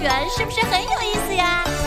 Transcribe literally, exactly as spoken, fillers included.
园是不是很有意思呀？